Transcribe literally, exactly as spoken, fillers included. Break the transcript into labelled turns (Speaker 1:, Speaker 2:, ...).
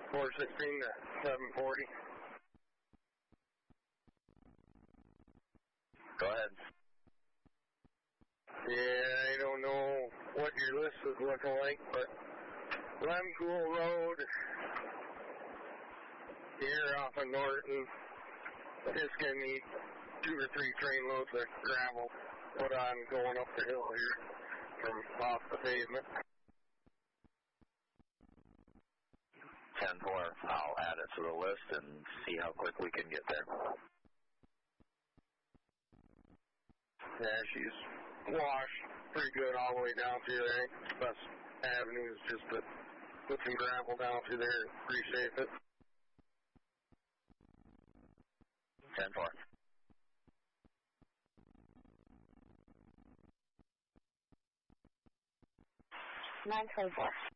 Speaker 1: four sixteen to seven forty.
Speaker 2: Go ahead.
Speaker 1: Yeah, I don't know what your list is looking like, but Lemcool Road here off of Norton is going to need two or three train loads of gravel put on going up the hill here from off the pavement.
Speaker 2: ten four, I'll add it to the list and see how quick we can get there.
Speaker 1: Yeah, she's washed pretty good all the way down through there. I think the best avenue is just to put some gravel down through there and reshape it.
Speaker 2: ten four.
Speaker 3: nine twenty-four.